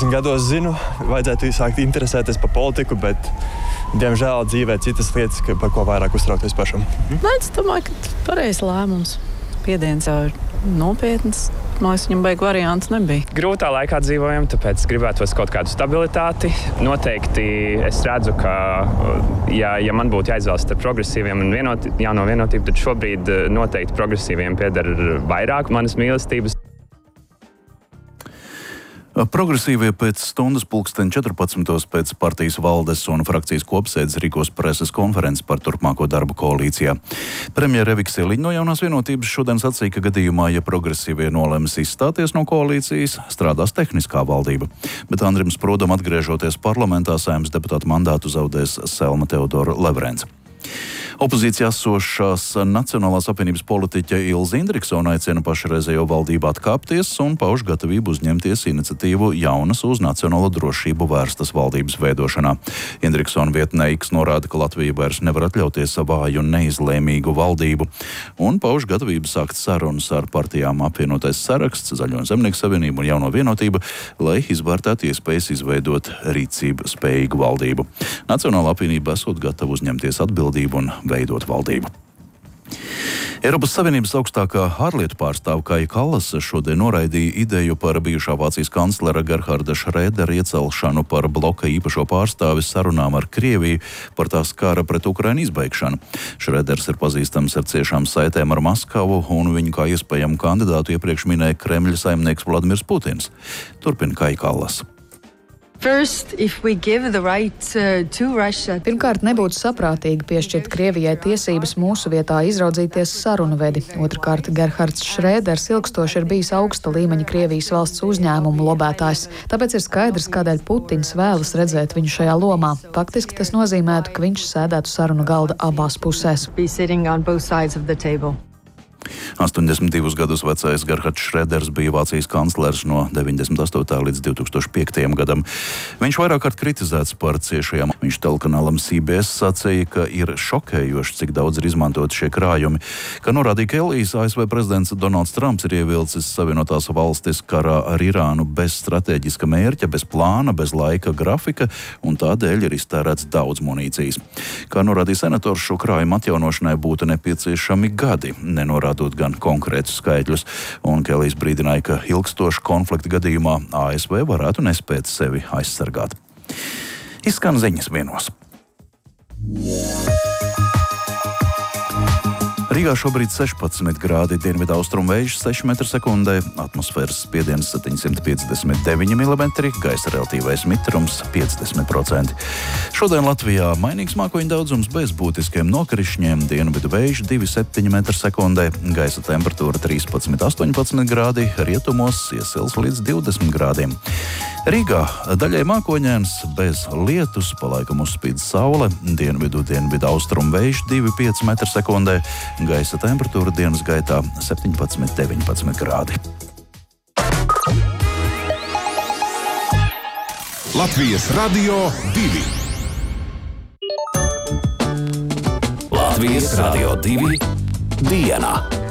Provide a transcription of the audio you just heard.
30 gados zinu, vajadzētu sākt interesēties par politiku, bet, diemžēl, dzīvē citas lietas, par ko vairāk uztraukties pašam. Es domāju, ka pareizs lēmums. Piediens jau ir nopietns. Man liekas, viņam beigu variants nebija. Grūtā laikā dzīvojam, tāpēc gribētos kaut kādu stabilitāti. Noteikti es redzu, ka, ja man būtu jāizvēlas starp progresīviem un jauno vienotību, tad šobrīd noteikti progresīviem pieder vairāk manas mīlestības. Progresīvie pēc stundas 14:00 pēc partijas valdes un frakcijas kopsēdes rīkos preses konferences par turpmāko darbu koalīcijā. Premjere Evika Siliņa no Jaunās vienotības šodien sacīja, ka gadījumā, ja progresīvie nolems izstāties no koalīcijas, strādās tehniskā valdība. Bet Andrim Sprūdam atgriežoties parlamentā, Saeimas deputāta mandātu zaudēs Selma Teodora Levrence. Opozīcijā esošās Nacionālās apvienības politiķe Ilze Indriksone aicina pašreizējo valdību atkāpties un pauž gatavību uzņemties iniciatīvu jaunas uz nacionālo drošību vērstas valdības veidošanā. Indriksone vietnē X norāda, ka Latvija vairs nevar atļauties vāju un neizlēmīgu valdību un pauž gatavību sākt sarunas ar partijām apvienotais saraksts, Zaļo un Zemnieku savienību un Jauno vienotību, lai izvērtētu iespējas izveidot rīcību spējīgu valdību. Nacionālā apvienība esot gatava uzņemties atbildību un veidot valdību. Eiropas Savienības augstākā ārlietu pārstāve Kaja Kallase šodien noraidīja ideju par bijušā Vācijas kanclera Gerharda Šrēdera iecelšanu par bloka īpašo pārstāvi sarunām ar Krieviju par tās kara pret Ukrainu izbeigšanu. Šrēders ir pazīstams ar ciešām saitēm ar Maskavu un viņu kā iespējamu kandidātu iepriekš minēja Kremļa saimnieks Vladimirs Putins. Turpina Kaja Kallase. Pirmkārt, nebūtu saprātīgi piešķirt Krievijai tiesības mūsu vietā izraudzīties sarunu vedi. Otrkārt, Gerhards Šrēders ilgstoši ir bijis augsta līmeņa Krievijas valsts uzņēmumu lobētājs. Tāpēc ir skaidrs, kādēļ Putins vēlas redzēt viņu šajā lomā. Faktiski tas nozīmētu, ka viņš sēdētu sarunu galda abās pusēs. 82 gadus vecais Gerhards Šrēders bija Vācijas kanclers no 98. līdz 2005. gadam. Viņš vairāk kārt kritizēts par ciešajām. Viņš telekanālam CBS sacīja, ka ir šokējoši, cik daudz ir izmantot šie krājumi. Kā norādīja Kelijs, ASV prezidents Donalds Trumps ir ievilcis Savienotās valstis karā ar Irānu bez stratēģiska mērķa, bez plāna, bez laika grafika, un tādēļ ir iztērēts daudz munīcijas. Kā norādīja senators, šo krājumu atjaunošanai būtu nepieciešami gadi, nenorādot gan konkrētus skaitļus, un Kelijs brīdināja, ka ilgstoša konflikta gadījumā ASV varētu nespēt sevi aizsargāt. Izskan ziņas vienos. Rīgā šobrīd 16 grādi, dienvidu austrumu vējš 6 m/sekundē, atmosfēras spiediens 759 mm, gaisa relatīvais mitrums 50%. Šodien Latvijā mainīgs mākoņu daudzums bez būtiskiem nokrišņiem, dienvidu vējš 2,7 m/sekundē, gaisa temperatūra 13–18 grādi, rietumos iesils līdz 20 grādiem. Rīgā daļai mākoņēns, bez lietus, pa laikam uzspīd saule, dienvidu austrumu vējš 2,5 m/sekundē, gaisa temperatūra dienas gaitā 17–19 grādi. Latvijas Radio 2. Latvijas Radio 2 dienā.